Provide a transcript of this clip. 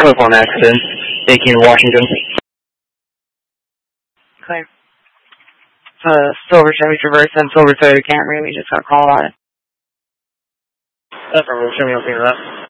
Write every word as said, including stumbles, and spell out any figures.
telephone accident, Aiken, Washington. Okay. Uh, Silver Chevy Traverse and Silver Toyota Camry. We just got a call about it. That's from Chevy, I'll see that.